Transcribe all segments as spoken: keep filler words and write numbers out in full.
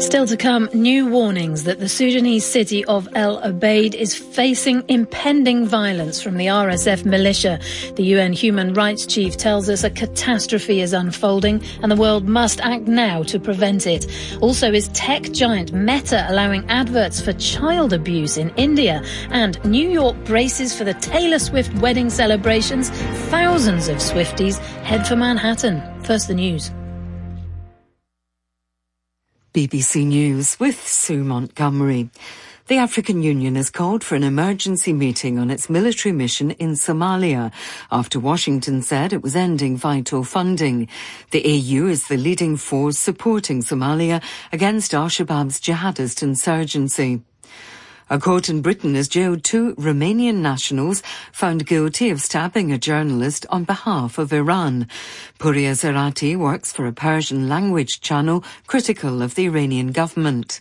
Still to come, new warnings that the Sudanese city of El Obeid is facing impending violence from the R S F militia. The U N human rights chief tells us a catastrophe is unfolding and the world must act now to prevent it. Also, is tech giant Meta allowing adverts for child abuse in India? And New York braces for the Taylor Swift wedding celebrations. Thousands of Swifties head for Manhattan. First, the news. B B C News with Sue Montgomery. The African Union has called for an emergency meeting on its military mission in Somalia after Washington said it was ending vital funding. The E U is the leading force supporting Somalia against Al-Shabaab's jihadist insurgency. A court in Britain has jailed two Romanian nationals found guilty of stabbing a journalist on behalf of Iran. Puria Zarati works for a Persian language channel critical of the Iranian government.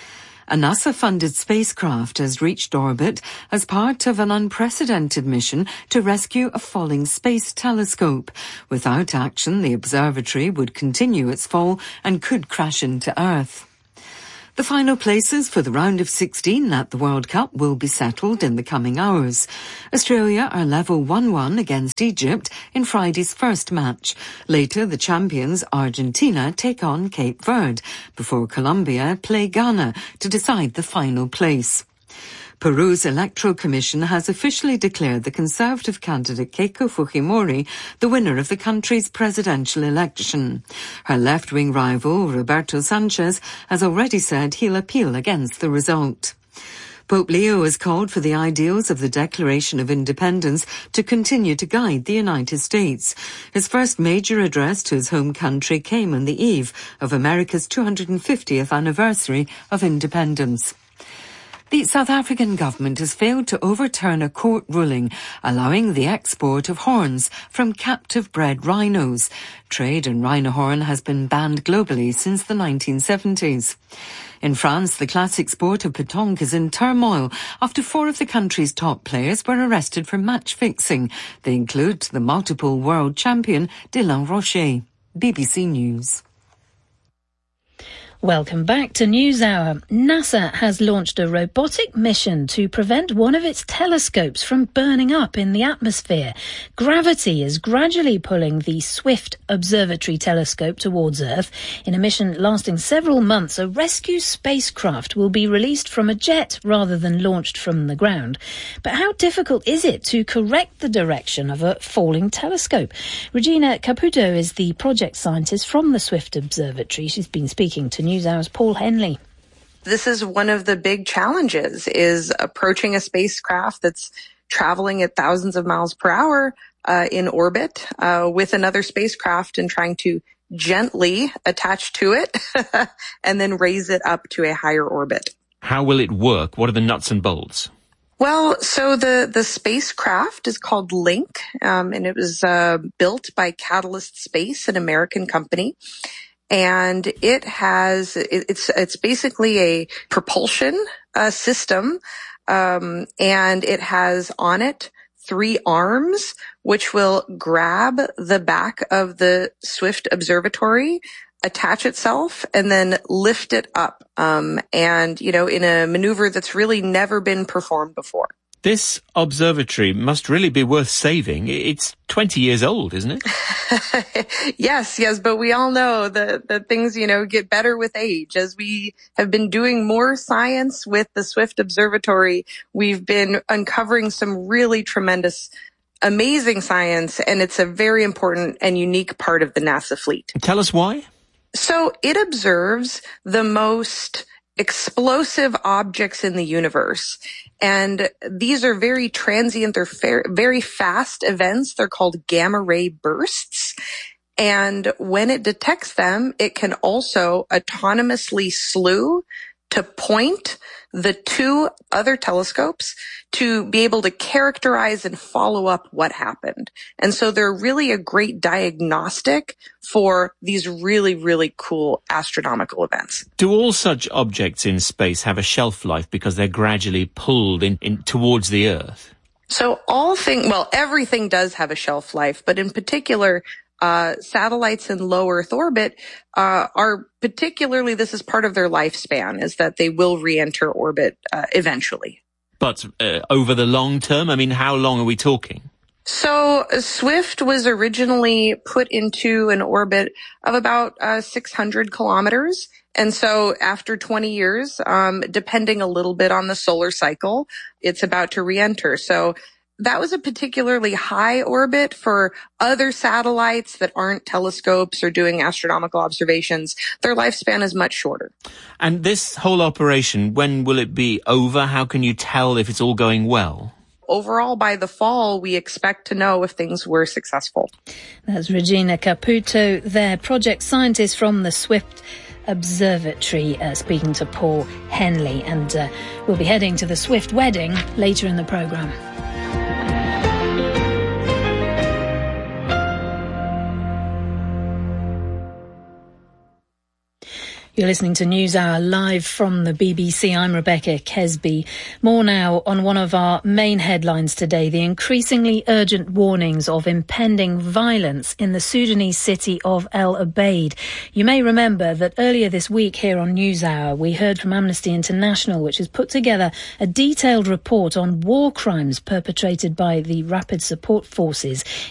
A NASA-funded spacecraft has reached orbit as part of an unprecedented mission to rescue a falling space telescope. Without action, the observatory would continue its fall and could crash into Earth. The final places for the round of sixteen at the World Cup will be settled in the coming hours. Australia are level one one against Egypt in Friday's first match. Later, the champions Argentina take on Cape Verde before Colombia play Ghana to decide the final place. Peru's Electoral Commission has officially declared the Conservative candidate Keiko Fujimori the winner of the country's presidential election. Her left-wing rival, Roberto Sanchez, has already said he'll appeal against the result. Pope Leo has called for the ideals of the Declaration of Independence to continue to guide the United States. His first major address to his home country came on the eve of America's two hundred fiftieth anniversary of independence. The South African government has failed to overturn a court ruling allowing the export of horns from captive-bred rhinos. Trade in rhino horn has been banned globally since the nineteen seventies. In France, the classic sport of pétanque is in turmoil after four of the country's top players were arrested for match fixing. They include the multiple world champion Dylan Rocher. B B C News. Welcome back to NewsHour. NASA has launched a robotic mission to prevent one of its telescopes from burning up in the atmosphere. Gravity is gradually pulling the Swift Observatory telescope towards Earth. In a mission lasting several months, a rescue spacecraft will be released from a jet rather than launched from the ground. But how difficult is it to correct the direction of a falling telescope? Regina Caputo is the project scientist from the Swift Observatory. She's been speaking to NewsHour's Paul Henley. This is one of the big challenges, is approaching a spacecraft that's traveling at thousands of miles per hour uh, in orbit uh, with another spacecraft and trying to gently attach to it and then raise it up to a higher orbit. How will it work? What are the nuts and bolts? Well, so the, the spacecraft is called Link, um, and it was uh, built by Catalyst Space, an American company. And it has, it's, it's basically a propulsion uh, system, um, and it has on it three arms, which will grab the back of the Swift Observatory, attach itself, and then lift it up, um, and, you know, in a maneuver that's really never been performed before. This observatory must really be worth saving. It's twenty years old, isn't it? Yes, yes, but we all know that, that things, you know, get better with age. As we have been doing more science with the Swift Observatory, we've been uncovering some really tremendous, amazing science, and it's a very important and unique part of the NASA fleet. Tell us why. So it observes the most explosive objects in the universe. And these are very transient, they're fair, very fast events. They're called gamma ray bursts. And when it detects them, it can also autonomously slew to point the two other telescopes to be able to characterize and follow up what happened. And so they're really a great diagnostic for these really, really cool astronomical events. Do all such objects in space have a shelf life because they're gradually pulled in, in towards the Earth? So all thing, well, everything does have a shelf life, but in particular, Uh, satellites in low Earth orbit uh, are particularly, this is part of their lifespan, is that they will re-enter orbit uh, eventually. But uh, over the long term, I mean, how long are we talking? So SWIFT was originally put into an orbit of about uh, six hundred kilometers. And so after twenty years, um, depending a little bit on the solar cycle, it's about to re-enter. So that was a particularly high orbit for other satellites that aren't telescopes or doing astronomical observations. Their lifespan is much shorter. And this whole operation, when will it be over? How can you tell if it's all going well? Overall, by the fall, we expect to know if things were successful. That's Regina Caputo, their project scientist from the SWIFT Observatory, uh, speaking to Paul Henley. And uh, we'll be heading to the SWIFT wedding later in the programme. You're listening to NewsHour live from the B B C. I'm Rebecca Kesby. More now on one of our main headlines today, the increasingly urgent warnings of impending violence in the Sudanese city of El Obeid. You may remember that earlier this week here on NewsHour, we heard from Amnesty International, which has put together a detailed report on war crimes perpetrated by the Rapid Support Forces